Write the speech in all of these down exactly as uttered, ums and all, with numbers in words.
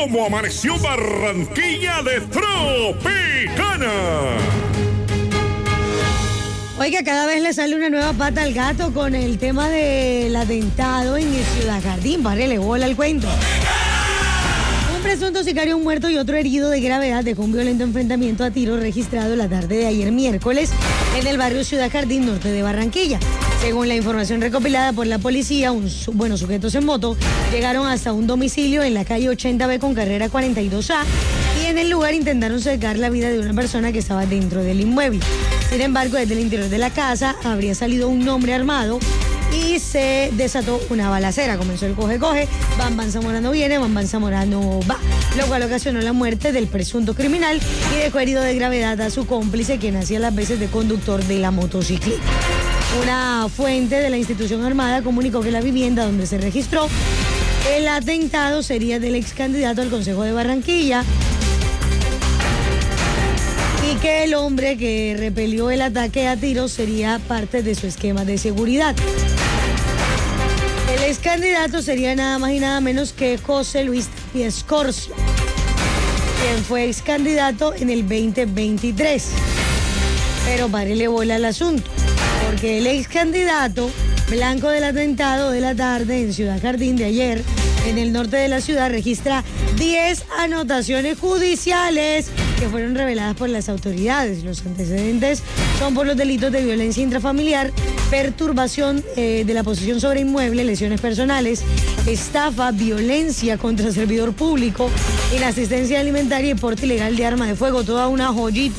cómo amaneció Barranquilla de Tropicana. Oiga, cada vez le sale una nueva pata al gato con el tema del atentado en Ciudad Jardín. Párele bola al cuento. Un presunto sicario muerto y otro herido de gravedad dejó un violento enfrentamiento a tiros registrado la tarde de ayer miércoles en el barrio Ciudad Jardín, norte de Barranquilla. Según la información recopilada por la policía, un, bueno, sujetos en moto llegaron hasta un domicilio en la calle ochenta B con carrera cuarenta y dos A y en el lugar intentaron sacar la vida de una persona que estaba dentro del inmueble. Sin embargo, desde el interior de la casa habría salido un hombre armado y se desató una balacera. Comenzó el coge-coge, Bam Bam Zamorano viene, Bam Bam Zamorano va, lo cual ocasionó la muerte del presunto criminal y dejó herido de gravedad a su cómplice, quien hacía las veces de conductor de la motocicleta. Una fuente de la institución armada comunicó que la vivienda donde se registró el atentado sería del ex candidato al Consejo de Barranquilla y que el hombre que repelió el ataque a tiros sería parte de su esquema de seguridad. El ex candidato sería nada más y nada menos que José Luis Tapia Escorcia, quien fue ex candidato en el veinte veintitrés. Pero párele bola al asunto, porque el ex candidato, blanco del atentado de la tarde en Ciudad Jardín de ayer, en el norte de la ciudad, registra diez anotaciones judiciales que fueron reveladas por las autoridades. Los antecedentes son por los delitos de violencia intrafamiliar, perturbación eh, de la posesión sobre inmueble, lesiones personales, estafa, violencia contra servidor público, inasistencia alimentaria y porte ilegal de arma de fuego. Toda una joyita.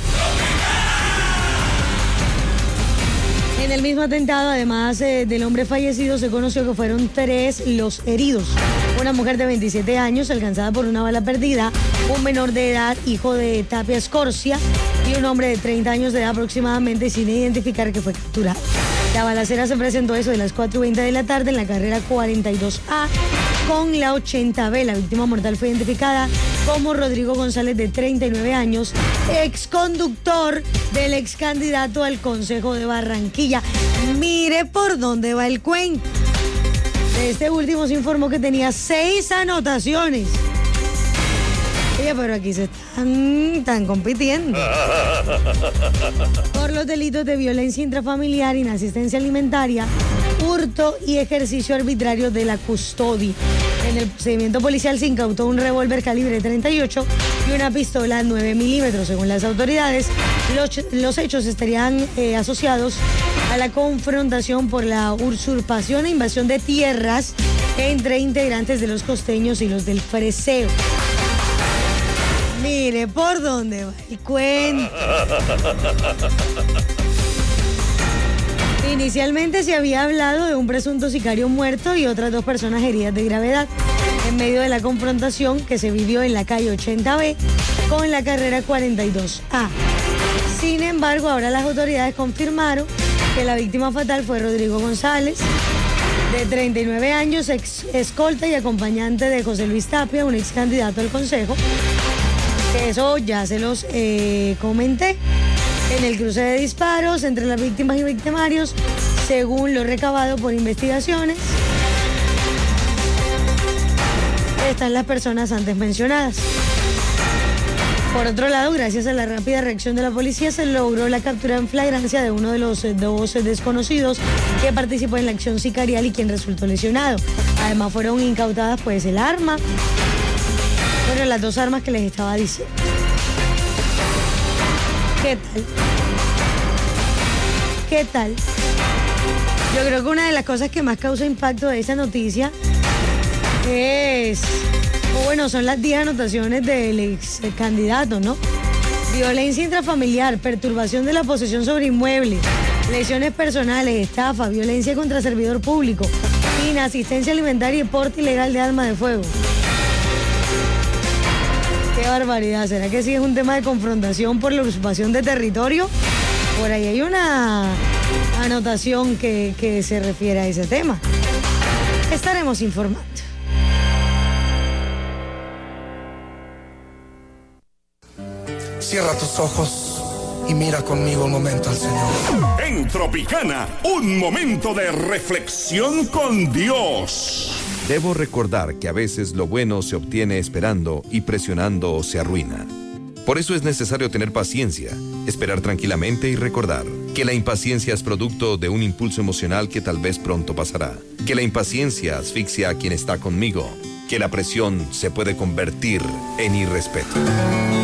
En el mismo atentado, además eh, del hombre fallecido, se conoció que fueron tres los heridos. Una mujer de veintisiete años, alcanzada por una bala perdida, un menor de edad, hijo de Tapia Escorcia, y un hombre de treinta años de edad aproximadamente, sin identificar, que fue capturado. La balacera se presentó eso de las cuatro y veinte de la tarde en la carrera cuarenta y dos A con la ochenta B. La víctima mortal fue identificada como Rodrigo González, de treinta y nueve años, ex conductor del ex candidato al Consejo de Barranquilla. Mire por dónde va el cuento. De este último se informó que tenía seis anotaciones. Oye, pero aquí se están, están compitiendo por los delitos de violencia intrafamiliar, inasistencia alimentaria, hurto y ejercicio arbitrario de la custodia. En el procedimiento policial se incautó un revólver calibre treinta y ocho y una pistola nueve milímetros. Según las autoridades, los, los hechos estarían eh, asociados a la confrontación por la usurpación e invasión de tierras entre integrantes de los costeños y los del Freseo. Mire por dónde va el cuento. Inicialmente se había hablado de un presunto sicario muerto y otras dos personas heridas de gravedad en medio de la confrontación que se vivió en la calle ochenta B con la carrera cuarenta y dos A. Sin embargo, ahora las autoridades confirmaron que la víctima fatal fue Rodrigo González, de treinta y nueve años, ex escolta y acompañante de José Luis Tapia, un ex candidato al Consejo. Eso ya se los eh, comenté. En el cruce de disparos entre las víctimas y victimarios, según lo recabado por investigaciones, están las personas antes mencionadas. Por otro lado, gracias a la rápida reacción de la policía, se logró la captura en flagrancia de uno de los dos desconocidos que participó en la acción sicarial y quien resultó lesionado. Además, fueron incautadas pues el arma, bueno, las dos armas que les estaba diciendo. ¿Qué tal? ¿Qué tal? Yo creo que una de las cosas que más causa impacto de esa noticia es, o bueno, son las diez anotaciones del ex candidato, ¿no? Violencia intrafamiliar, perturbación de la posesión sobre inmuebles, lesiones personales, estafa, violencia contra servidor público, inasistencia alimentaria y porte ilegal de arma de fuego. Qué barbaridad. ¿Será que sí es un tema de confrontación por la usurpación de territorio? Por ahí hay una anotación que, que se refiere a ese tema. Estaremos informando. Cierra tus ojos y mira conmigo un momento al Señor. En Tropicana, un momento de reflexión con Dios. Debo recordar que a veces lo bueno se obtiene esperando y presionando se arruina. Por eso es necesario tener paciencia, esperar tranquilamente y recordar que la impaciencia es producto de un impulso emocional que tal vez pronto pasará. Que la impaciencia asfixia a quien está conmigo. Que la presión se puede convertir en irrespeto.